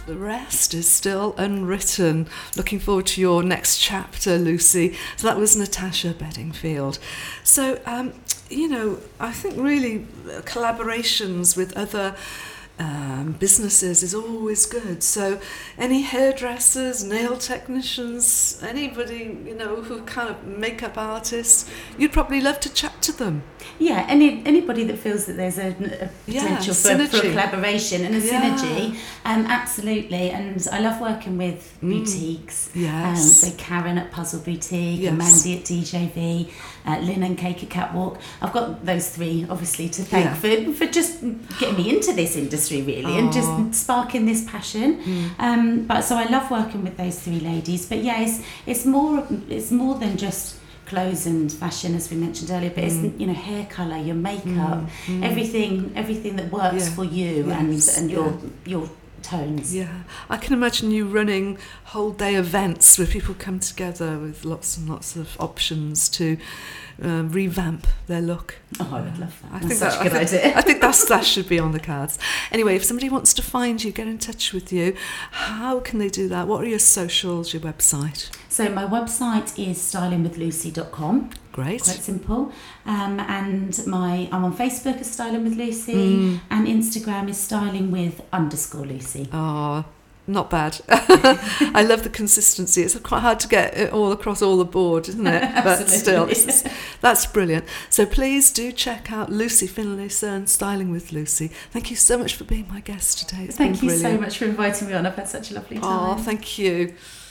the rest is still unwritten. Looking forward to your next chapter, Lucy. So that was Natasha Bedingfield. So, I think really collaborations with other businesses is always good. So any hairdressers, nail technicians, anybody, who kind of makeup artists, you'd probably love to chat to them. Yeah, anybody that feels that there's a potential for a collaboration and a synergy, absolutely. And I love working with boutiques. Yes. So Karen at Puzzle Boutique, yes. and Mandy at DJV, Lynn and Cake at Catwalk. I've got those three obviously to thank for just getting me into this industry really, and just sparking this passion. But so I love working with those three ladies. But yeah, it's more than just clothes and fashion, as we mentioned earlier, but it's hair colour, your makeup, everything that works for you and your tones. Yeah, I can imagine you running whole day events where people come together with lots and lots of options to revamp their look. Oh, I would love that. I think that's a good idea. I think that should be on the cards. Anyway, if somebody wants to find you, get in touch with you, how can they do that? What are your socials, your website? So my website is stylingwithlucy.com. Great. Quite simple. And I'm on Facebook as Styling with Lucy, and Instagram is stylingwith_Lucy. Oh, not bad. I love the consistency. It's quite hard to get it all across all the board, isn't it? But still, that's brilliant. So please do check out Lucy Finlayson, Styling with Lucy. Thank you so much for being my guest today. Thank you so much for inviting me on. I've had such a lovely time. Oh, thank you.